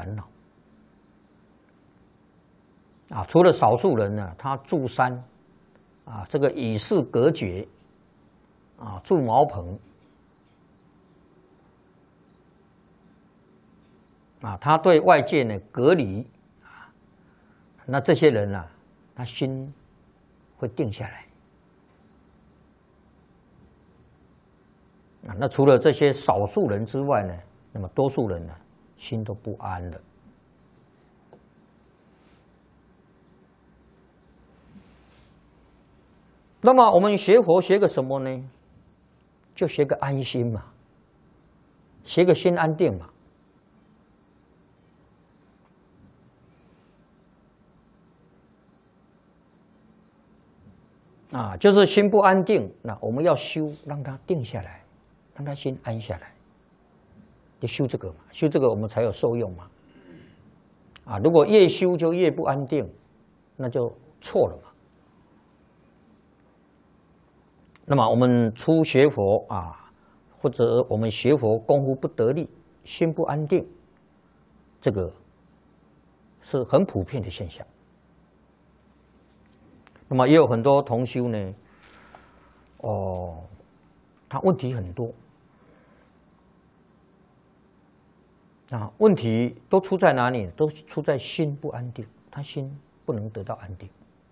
烦恼。啊，除了少数人呢，他住山，啊，这个与世隔绝，啊，住茅棚，啊，他对外界呢隔离，啊，那这些人呢，他心会定下来。啊，那除了这些少数人之外呢，那么多数人呢，心都不安了。那么我们学佛学个什么呢？就学个安心嘛，学个心安定嘛。啊，就是心不安定，那我们要修，让它定下来，让它心安下来。就修这个嘛，修这个我们才有受用嘛。啊，如果越修就越不安定，那就错了嘛。那么我们初学佛啊，或者我们学佛功夫不得力，心不安定，这个是很普遍的现象。那么也有很多同修呢，他问题很多啊，问题都出在哪里？都出在心不安定，他心不能得到安定。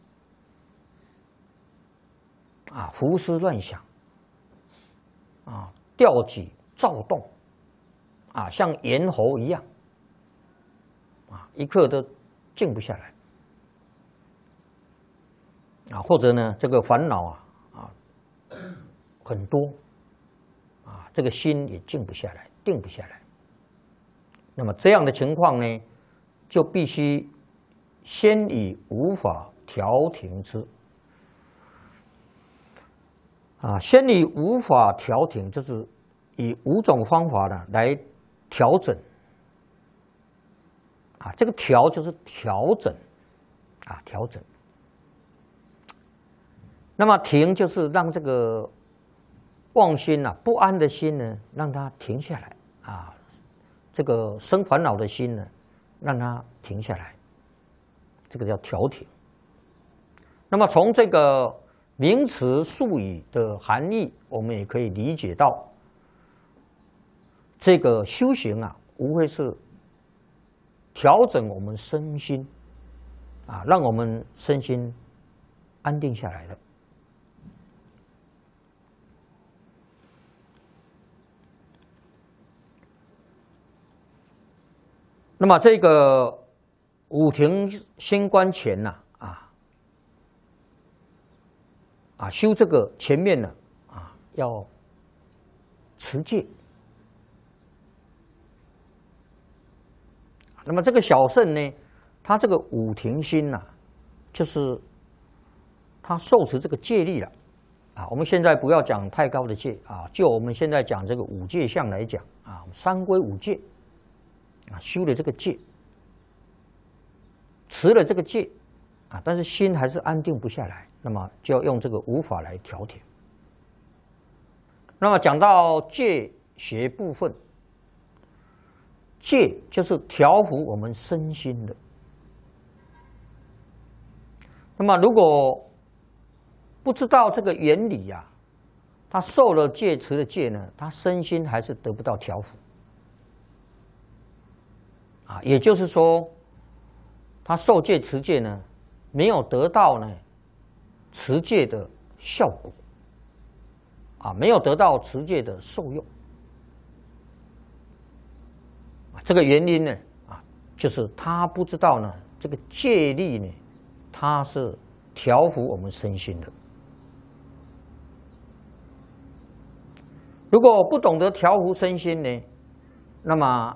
啊，胡思乱想，啊，吊举躁动，啊，像猿猴一样，啊，一刻都静不下来，啊，或者呢，这个烦恼很多，啊，这个心也静不下来，定不下来。那么这样的情况呢，就必须先以无法调停之。啊，先以无法调停，就是以5种方法呢来调整。啊，这个调就是调整，啊，调整。那么停就是让这个妄心啊、不安的心呢，让它停下来啊，这个生烦恼的心呢，让它停下来，这个叫调停。那么从这个名词术语的含义，我们也可以理解到，这个修行啊，无非是调整我们身心，啊，让我们身心安定下来的。那么这个五停心观前呐，修这个前面呢，要持戒。那么这个小乘呢，他这个五停心呐，就是他受持这个戒律了。我们现在不要讲太高的戒啊，就我们现在讲这个五戒相来讲啊，三归五戒啊，修了这个戒，持了这个戒啊，但是心还是安定不下来。那么就要用这个无法来调停。那么讲到戒学部分，戒就是调伏我们身心的。那么如果不知道这个原理呀，他受了戒、持了戒呢，他身心还是得不到调伏。也就是说，他受戒、持戒呢，没有得到呢持戒的效果，没有得到持戒的受用。这个原因呢，就是他不知道呢，这个戒律呢，它是调伏我们身心的。如果不懂得调伏身心呢，那么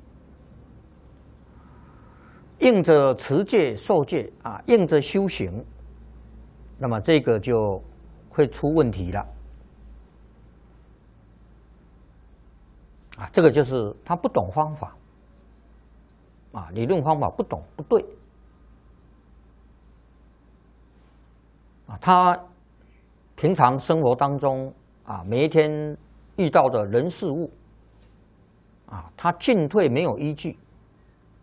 硬着持戒、受戒硬着修行，那么这个就会出问题了。这个就是他不懂方法，理论方法不懂不对，他平常生活当中每一天遇到的人事物他进退没有依据，